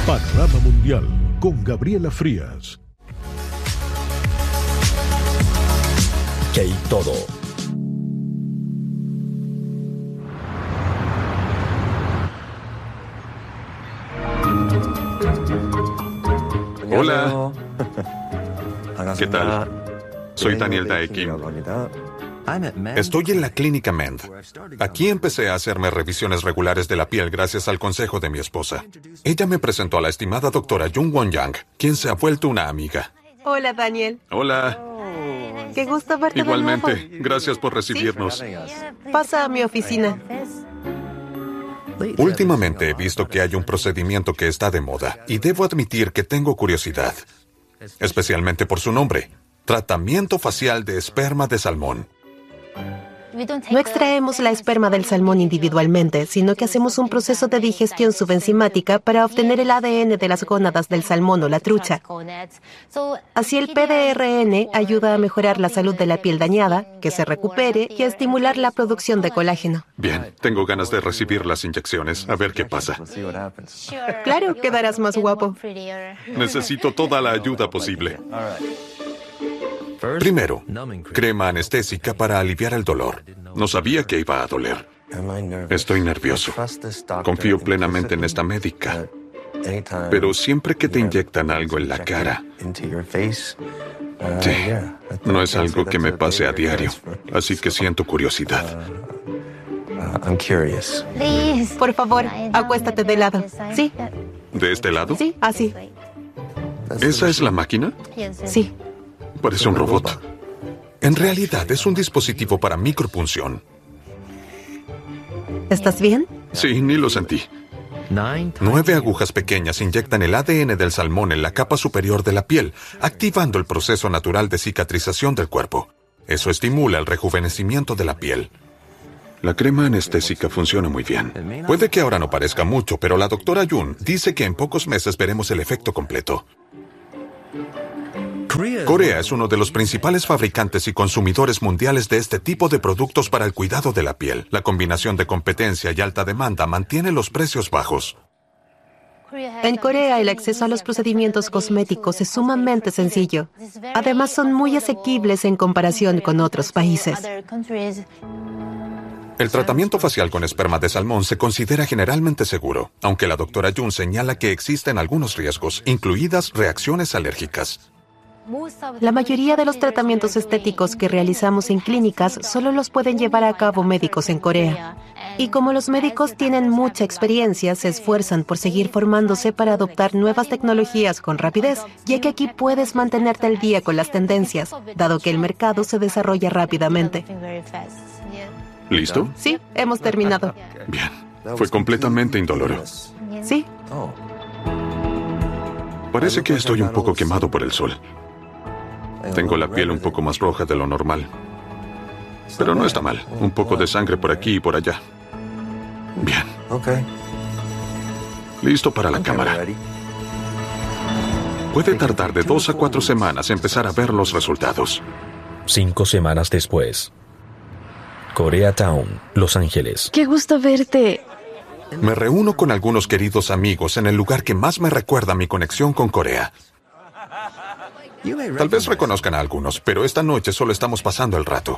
Panorama Mundial con Gabriela Frías. K-Todo. Hola. ¿Qué tal? Soy Daniel Dae Kim. Estoy en la clínica Mend. Aquí empecé a hacerme revisiones regulares de la piel gracias al consejo de mi esposa. Ella me presentó a la estimada doctora Jung Won Yang, quien se ha vuelto una amiga. Hola, Daniel. Hola. Qué gusto verte. Igualmente. de nuevo. Gracias por recibirnos. ¿Sí? Pasa a mi oficina. Últimamente he visto que hay un procedimiento que está de moda y debo admitir que tengo curiosidad, especialmente por su nombre: tratamiento facial de esperma de salmón. No extraemos la esperma del salmón individualmente, sino que hacemos un proceso de digestión subenzimática para obtener el ADN de las gónadas del salmón o la trucha. Así el PDRN ayuda a mejorar la salud de la piel dañada, que se recupere y a estimular la producción de colágeno. Bien, tengo ganas de recibir las inyecciones, a ver qué pasa. Claro, quedarás más guapo. Necesito toda la ayuda posible. Primero, crema anestésica para aliviar el dolor. No sabía que iba a doler. Estoy nervioso. Confío plenamente en esta médica. Pero siempre que te inyectan algo en la cara, sí, no es algo que me pase a diario, así que siento curiosidad. Por favor, acuéstate de lado. ¿Sí? ¿De este lado? Sí, así. ¿Esa es la máquina? Sí. Parece un robot. En realidad es un dispositivo para micropunción. ¿Estás bien? Sí, ni lo sentí. 9 agujas pequeñas inyectan el ADN del salmón en la capa superior de la piel, activando el proceso natural de cicatrización del cuerpo. Eso estimula el rejuvenecimiento de la piel. La crema anestésica funciona muy bien. Puede que ahora no parezca mucho, pero la doctora Jun dice que en pocos meses veremos el efecto completo. Corea es uno de los principales fabricantes y consumidores mundiales de este tipo de productos para el cuidado de la piel. La combinación de competencia y alta demanda mantiene los precios bajos. En Corea, el acceso a los procedimientos cosméticos es sumamente sencillo. Además, son muy asequibles en comparación con otros países. El tratamiento facial con esperma de salmón se considera generalmente seguro, aunque la doctora Jun señala que existen algunos riesgos, incluidas reacciones alérgicas. La mayoría de los tratamientos estéticos que realizamos en clínicas solo los pueden llevar a cabo médicos en Corea. Y como los médicos tienen mucha experiencia, se esfuerzan por seguir formándose para adoptar nuevas tecnologías con rapidez, ya que aquí puedes mantenerte al día con las tendencias, dado que el mercado se desarrolla rápidamente. ¿Listo? Sí, hemos terminado. Bien. Fue completamente indoloro. Sí. Parece que estoy un poco quemado por el sol. Tengo la piel un poco más roja de lo normal. Pero no está mal. Un poco de sangre por aquí y por allá. Bien. Listo para la cámara. Puede tardar de 2 a 4 semanas empezar a ver los resultados. 5 semanas después. Koreatown, Los Ángeles. Qué gusto verte. Me reúno con algunos queridos amigos en el lugar que más me recuerda mi conexión con Corea. Tal vez reconozcan a algunos, pero esta noche solo estamos pasando el rato.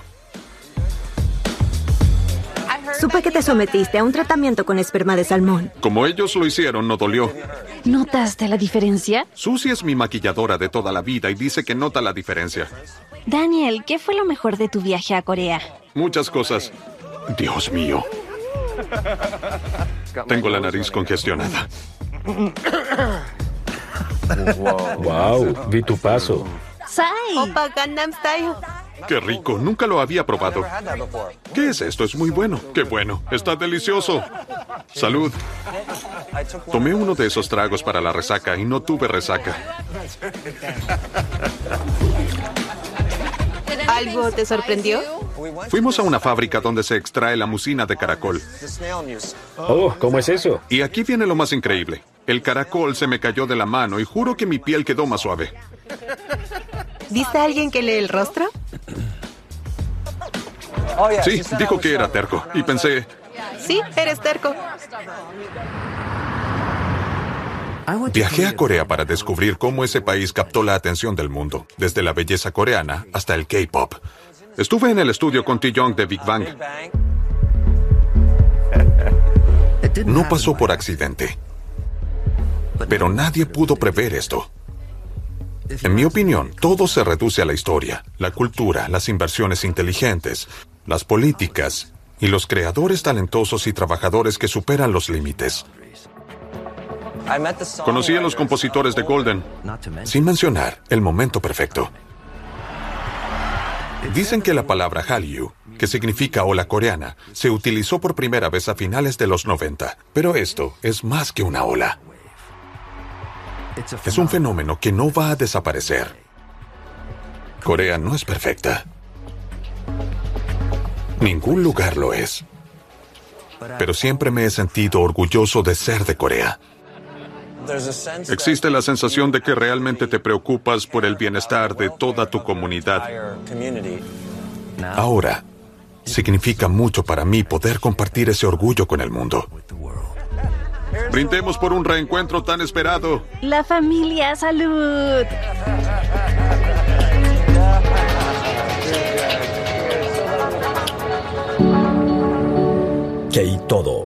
Supe que te sometiste a un tratamiento con esperma de salmón. Como ellos lo hicieron, no dolió. ¿Notaste la diferencia? Susie es mi maquilladora de toda la vida y dice que nota la diferencia. Daniel, ¿qué fue lo mejor de tu viaje a Corea? Muchas cosas. Dios mío. Tengo la nariz congestionada. Wow, vi tu paso. ¡Sai! Opa, Gangnam Style. ¡Qué rico! Nunca lo había probado. ¿Qué es esto? Es muy bueno. ¡Qué bueno! Está delicioso. Salud. Tomé uno de esos tragos para la resaca y no tuve resaca. ¿Algo te sorprendió? Fuimos a una fábrica donde se extrae la mucina de caracol. Oh, ¿cómo es eso? Y aquí viene lo más increíble. El caracol se me cayó de la mano y juro que mi piel quedó más suave. ¿Viste a alguien que lee el rostro? Sí, dijo que era terco. Y pensé, Sí, eres terco. Viajé a Corea para descubrir cómo ese país captó la atención del mundo, desde la belleza coreana hasta el K-pop. Estuve en el estudio con Taeyong de Big Bang. No pasó por accidente. Pero nadie pudo prever esto. En mi opinión, todo se reduce a la historia, la cultura, las inversiones inteligentes, las políticas y los creadores talentosos y trabajadores que superan los límites. Conocí a los compositores de Golden, sin mencionar el momento perfecto. Dicen que la palabra Hallyu, que significa ola coreana, se utilizó por primera vez a finales de los 90, pero esto es más que una ola. Es un fenómeno que no va a desaparecer. Corea no es perfecta. Ningún lugar lo es. Pero siempre me he sentido orgulloso de ser de Corea. Existe la sensación de que realmente te preocupas por el bienestar de toda tu comunidad. Ahora, significa mucho para mí poder compartir ese orgullo con el mundo. Brindemos por un reencuentro tan esperado. La familia, salud. K-Todo.